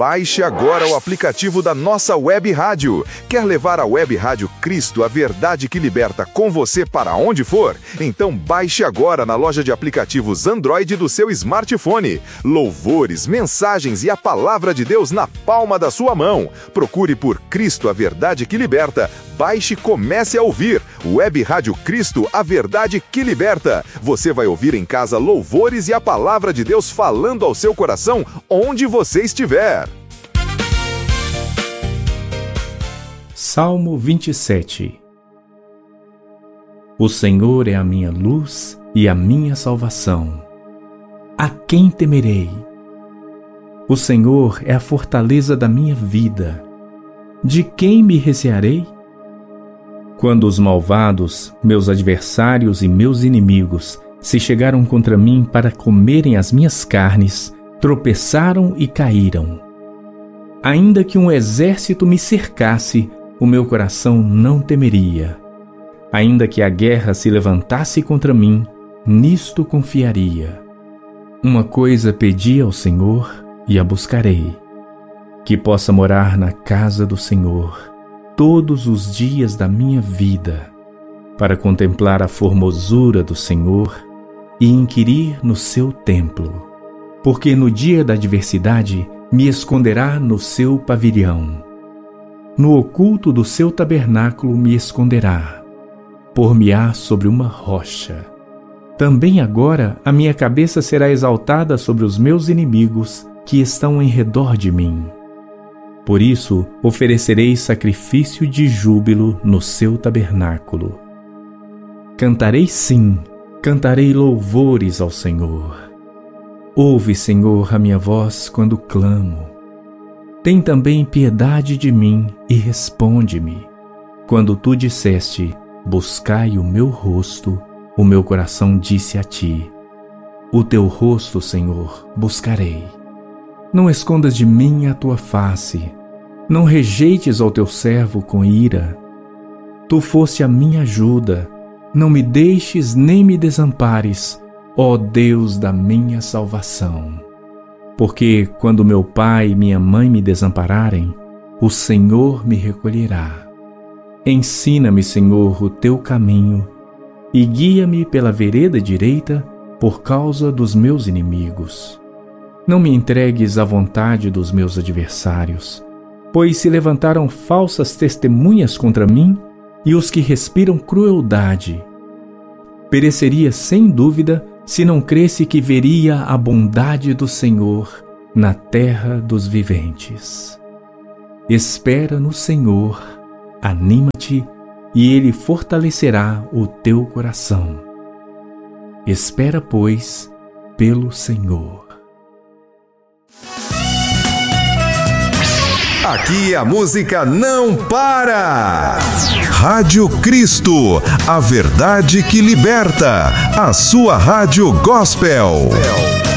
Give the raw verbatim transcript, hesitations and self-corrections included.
Baixe agora o aplicativo da nossa web rádio. Quer levar a web rádio Cristo, a verdade que liberta, com você para onde for? Então baixe agora na loja de aplicativos Android do seu smartphone. Louvores, mensagens e a palavra de Deus na palma da sua mão. Procure por Cristo, a verdade que liberta. Baixe e comece a ouvir. Web Rádio Cristo, a verdade que liberta. Você vai ouvir em casa louvores e a palavra de Deus falando ao seu coração onde você estiver. Salmo vinte e sete. O Senhor é a minha luz e a minha salvação. A quem temerei? O Senhor é a fortaleza da minha vida. De quem me recearei? Quando os malvados, meus adversários e meus inimigos, se chegaram contra mim para comerem as minhas carnes, tropeçaram e caíram. Ainda que um exército me cercasse, o meu coração não temeria. Ainda que a guerra se levantasse contra mim, nisto confiaria. Uma coisa pedi ao Senhor e a buscarei, que possa morar na casa do Senhor todos os dias da minha vida, para contemplar a formosura do Senhor e inquirir no seu templo. Porque no dia da adversidade me esconderá no seu pavilhão. No oculto do seu tabernáculo me esconderá. Por-me-á sobre uma rocha. Também agora a minha cabeça será exaltada sobre os meus inimigos que estão em redor de mim. Por isso oferecerei sacrifício de júbilo no seu tabernáculo. Cantarei sim, cantarei louvores ao Senhor. Ouve, Senhor, a minha voz quando clamo. Tem também piedade de mim e responde-me. Quando tu disseste, buscai o meu rosto, o meu coração disse a ti, o teu rosto, Senhor, buscarei. Não escondas de mim a tua face, não rejeites ao teu servo com ira. Tu foste a minha ajuda, não me deixes nem me desampares, ó Deus da minha salvação. Porque quando meu pai e minha mãe me desampararem, o Senhor me recolherá. Ensina-me, Senhor, o teu caminho e guia-me pela vereda direita por causa dos meus inimigos. Não me entregues à vontade dos meus adversários, pois se levantaram falsas testemunhas contra mim e os que respiram crueldade. Pereceria sem dúvida se não cresse que veria a bondade do Senhor na terra dos viventes. Espera no Senhor, anima-te, e Ele fortalecerá o teu coração. Espera, pois, pelo Senhor. Aqui a música não para! Rádio Cristo, a verdade que liberta. A sua rádio gospel.